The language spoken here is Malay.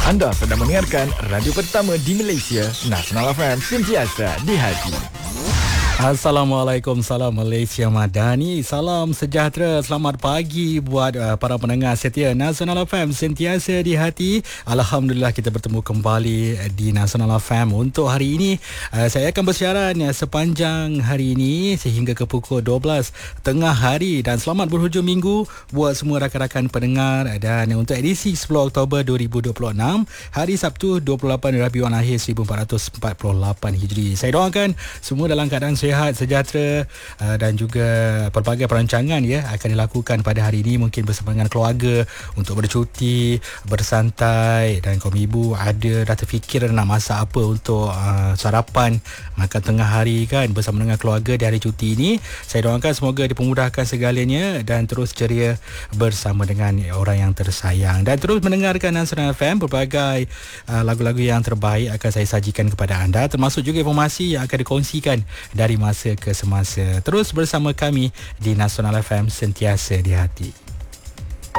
Anda sedang mendengarkan radio pertama di Malaysia, Nasional FM, sentiasa di hati. Assalamualaikum, salam Malaysia Madani, salam sejahtera, selamat pagi buat para pendengar setia Nasional FM sentiasa di hati. Alhamdulillah kita bertemu kembali di Nasional FM untuk hari ini. Saya akan bersiaran sepanjang hari ini sehingga ke pukul 12 tengah hari, dan selamat berhujung minggu buat semua rakan-rakan pendengar. Dan untuk edisi 10 Oktober 2026, hari Sabtu 28 Rabiul Akhir 1448 Hijri. Saya doakan semua dalam keadaan sihat, sejahtera, dan juga pelbagai perancangan akan dilakukan pada hari ini, mungkin bersama dengan keluarga untuk bercuti, bersantai, dan kaum ibu dah terfikir nak masak apa untuk sarapan makan tengah hari kan bersama dengan keluarga di hari cuti ini. Saya doakan semoga dipermudahkan segalanya dan terus ceria bersama dengan orang yang tersayang, dan terus mendengarkan Nasional FM. Pelbagai lagu-lagu yang terbaik akan saya sajikan kepada anda, termasuk juga informasi yang akan dikongsikan dari masa ke semasa. Terus bersama kami di Nasional FM sentiasa di hati.